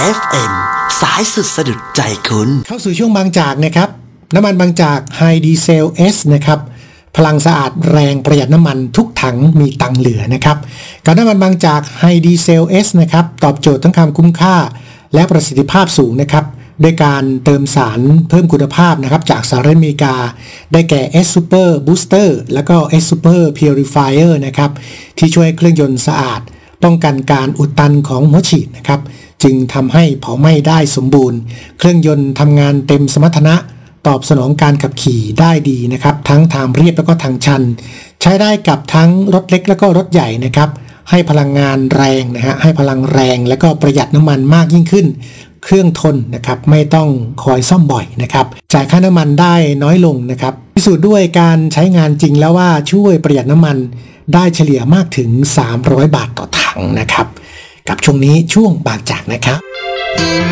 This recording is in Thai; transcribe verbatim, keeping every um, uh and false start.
เอฟ เอ็ม สายสุดสะดุดใจคุณเข้าสู่ช่วงบางจากนะครับน้ำมันบางจาก High Diesel S นะครับพลังสะอาดแรงประหยัดน้ำมันทุกถังมีตังเหลือนะครับกับน้ำมันบางจาก High Diesel S นะครับตอบโจทย์ทั้งความคุ้มค่าและประสิทธิภาพสูงนะครับด้วยการเติมสารเพิ่มคุณภาพนะครับจากสหรัฐอเมริกาได้แก่ S Super Booster แล้วก็ S Super Purifier นะครับที่ช่วยเครื่องยนต์สะอาดป้องกันการอุดตันของหัวฉีดนะครับจึงทำให้เผาไหม้ได้สมบูรณ์เครื่องยนต์ทำงานเต็มสมรรถนะตอบสนองการขับขี่ได้ดีนะครับทั้งทางเรียบแล้วก็ทางชันใช้ได้กับทั้งรถเล็กแล้วก็รถใหญ่นะครับให้พลังงานแรงนะฮะให้พลังแรงแล้วก็ประหยัดน้ำมันมากยิ่งขึ้นเครื่องทนนะครับไม่ต้องคอยซ่อมบ่อยนะครับจ่ายค่าน้ำมันได้น้อยลงนะครับพิสูจน์ด้วยการใช้งานจริงแล้วว่าช่วยประหยัดน้ำมันได้เฉลี่ยมากถึงสามร้อยบาทต่อถังนะครับกับช่วงนี้ช่วงบางจากนะครับ